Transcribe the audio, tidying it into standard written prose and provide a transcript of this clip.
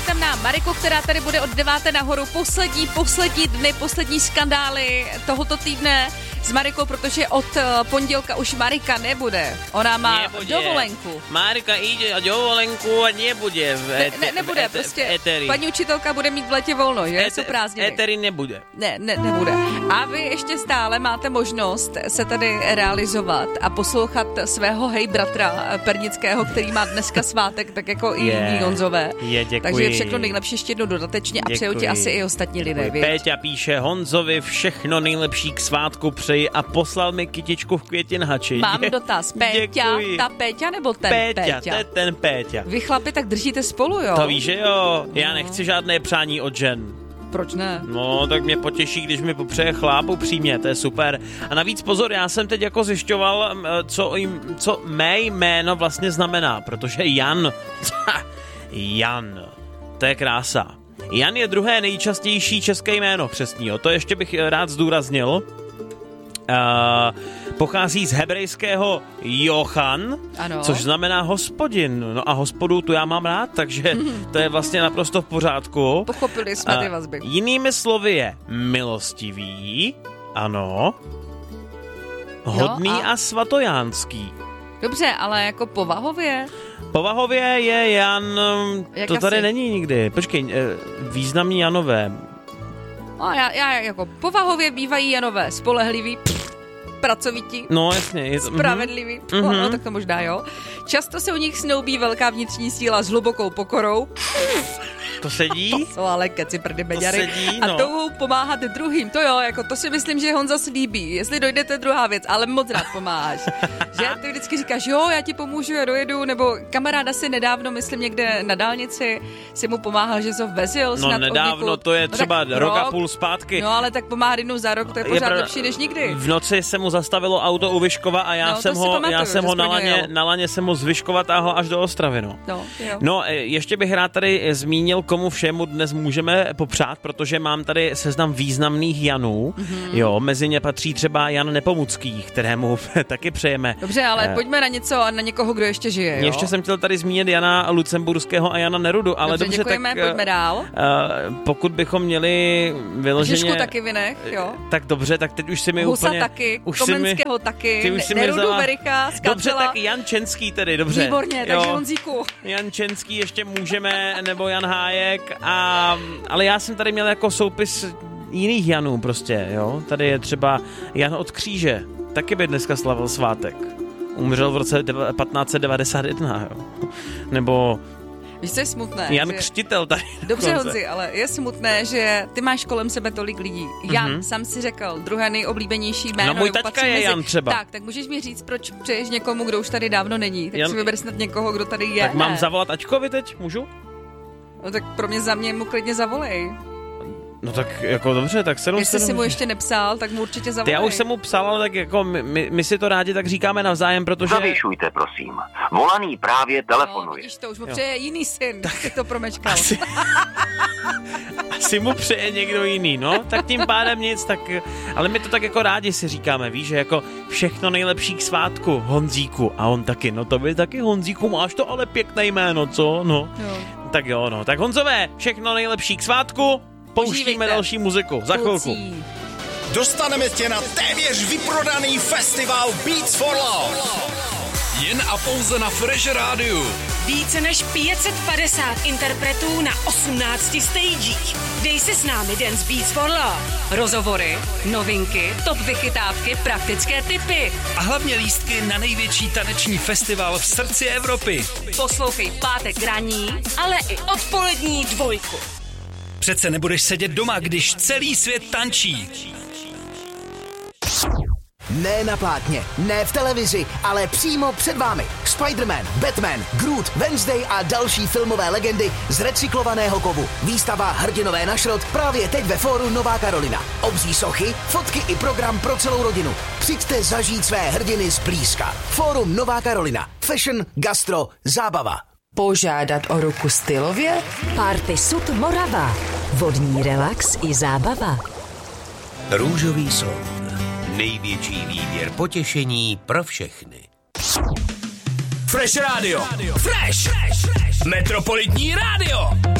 tam na Mariku, která tady bude od 9 nahoru. Poslední dny, poslední skandály tohoto týdne s Marikou, protože od pondělka už Marika nebude. Ona má dovolenku. Marika jde dovolenku a nebude nebude, prostě eteri. Paní učitelka bude mít v letě volno, že? Jsou prázdniny. Eteri nebude. Nebude. A vy ještě stále máte možnost se tady realizovat a poslouchat svého bratra Pernického, který má dneska svátek, tak jako i jiní Honzové. Děkuji. Takže všechno nejlepší ještě jednou dodatečně a přeju ti asi i ostatní lidé. Péťa píše, Honzovi všechno nejlepší k svátku přeji a poslal mi kytičku v květinhači. Mám dotaz. Péťa, ta Péťa nebo ten Péťa? To je ten Péťa. Vy chlapi tak držíte spolu, jo? To víš, že jo? Já nechci žádné přání od žen. Proč ne? No, tak mě potěší, když mi popřeje chláp upřímně, to je super. A navíc pozor, já jsem teď jako zjišťoval, co mé jméno vlastně znamená, protože Jan, to je krása. Jan je druhé nejčastější české jméno křestního, to ještě bych rád zdůraznil. Pochází z hebrejského Jochan, což znamená hospodin. No a hospodu tu já mám rád, takže to je vlastně naprosto v pořádku. Pochopili jsme ty vazby. Jinými slovy je milostivý, ano, hodný a svatojánský. Dobře, ale jako povahově? Povahově je Jan, to tady asi není nikdy. Počkej, významní Janové. No, já jako povahově bývají Janové spolehlivý, pracovití, no, jasně, spravedlivý, no, tak to možná jo. Často se u nich snoubí velká vnitřní síla s hlubokou pokorou. To sedí? To jsou ale keci prdy beďary. No. A touhou pomáhat druhým. To jo, jako to si myslím, že Honza slíbí. Jestli dojde, to je druhá věc, ale moc rád pomáháš. Že ty vždycky říkáš, jo, já ti pomůžu, já dojedu, nebo kamaráda si nedávno, myslím někde na dálnici, si mu pomáhal, že se vezil snad nedávno, to je třeba rok a půl zpátky. No ale tak pomáhat jednou za rok, to je pořád lepší než nikdy. V noci se mu zastavilo auto u Vyškova a já jsem ho na laně jsem mu z Vyškova táhl až do Ostravy, no. No, ještě bych rád tady zmínil, komu všemu dnes můžeme popřát, protože mám tady seznam významných Janů. Jo, mezi ně patří třeba Jan Nepomucký, kterému taky přejeme. Dobře, ale pojďme na někoho, kdo ještě žije, jo? Ještě jsem chtěl tady zmínit Jana Lucemburského a Jana Nerudu, ale dobře, děkujeme, tak pojďme dál. Pokud bychom měli vyloženě Žižku taky vynech, jo? Tak dobře, tak teď už si mi Husa úplně... taky, Komenského taky, Nerudu Vericha, Skácela. Dobře, tak Jan Čenský tedy, dobře. Výborně, takže Honzíku. Jan Čenský ještě můžeme, nebo Jan Hájek, ale já jsem tady měl jako soupis jiných Janů prostě, jo. Tady je třeba Jan od Kříže, taky by dneska slavil svátek. Umřel v roce 1591, jo. Nebo... Víš, co je smutné? Jan Křtitel tady. Dobře, Honzi, ale je smutné, že ty máš kolem sebe tolik lidí. Jan, sám si řekl, druhé nejoblíbenější jméno. No můj taťka je Jan třeba. Tak můžeš mi říct, proč přeješ někomu, kdo už tady dávno není. Tak si vyber snad někoho, kdo tady je. Tak mám zavolat Aťkovi teď, můžu? No tak za mě mu klidně zavolej. No tak jako dobře, tak se Jestli jsi mu ještě nepsal, tak mu určitě zavolej. Já už jsem mu psal, ale tak jako my si to rádi tak říkáme navzájem, protože... Zavěšujte, prosím. Volaný právě telefonuje. No, vidíš to, už mu přeje jiný syn, tak si to promečkal. Asi mu přeje někdo jiný, no, tak tím pádem nic, tak... Ale my to tak jako rádi si říkáme, víš, že jako všechno nejlepší k svátku, Honzíku. A on taky, no to by taky Honzíku, máš to ale pěkné jméno, co? No. Tak jo, no. Tak Honzové, všechno nejlepší k svátku. Pouštíme další muziku za chvilku. Dostaneme tě na téměř vyprodaný festival Beats for Love. Jen a pouze na Fresh Rádiu. Více než 550 interpretů na 18 stagech. Dej si s námi Dance Beats for Love. Rozhovory, novinky, top vychytávky, praktické tipy. A hlavně lístky na největší taneční festival v srdci Evropy. Poslouchej pátek raní, ale i odpolední dvojku. Přece nebudeš sedět doma, když celý svět tančí. Ne na plátně, ne v televizi, ale přímo před vámi. Spider-Man, Batman, Groot, Wednesday a další filmové legendy z recyklovaného kovu. Výstava Hrdinové na šrot právě teď ve fóru Nová Karolina. Obří sochy, fotky i program pro celou rodinu. Přijďte zažít své hrdiny zblízka. Fórum Nová Karolina. Fashion, gastro, zábava. Požádat o ruku stylově? Party Sud Morava. Vodní relax i zábava. Růžový slon. Největší výběr potěšení pro všechny. Fresh Radio. Fresh. Metropolitní rádio.